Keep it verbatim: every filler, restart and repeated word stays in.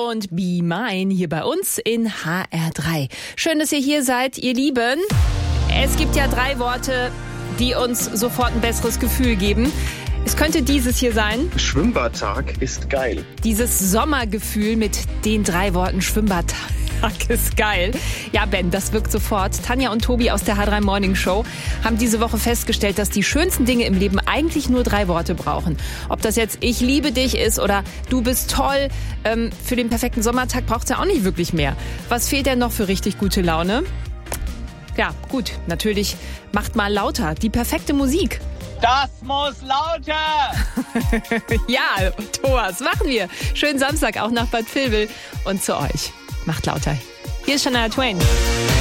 und Be Mine hier bei uns in H R drei. Schön, dass ihr hier seid, ihr Lieben. Es gibt ja drei Worte, die uns sofort ein besseres Gefühl geben. Es könnte dieses hier sein. Schwimmbadtag ist geil. Dieses Sommergefühl mit den drei Worten Schwimmbadtag ist geil. Ja, Ben, das wirkt sofort. Tanja und Tobi aus der H drei Morning Show haben diese Woche festgestellt, dass die schönsten Dinge im Leben eigentlich nur drei Worte brauchen. Ob das jetzt ich liebe dich ist oder du bist toll. Ähm, für den perfekten Sommertag braucht es ja auch nicht wirklich mehr. Was fehlt denn noch für richtig gute Laune? Ja, gut, natürlich macht mal lauter. Die perfekte Musik. Das muss lauter! Ja, Thomas, machen wir. Schönen Samstag auch nach Bad Vilbel und zu euch. Macht lauter. Hier ist Shania Twain.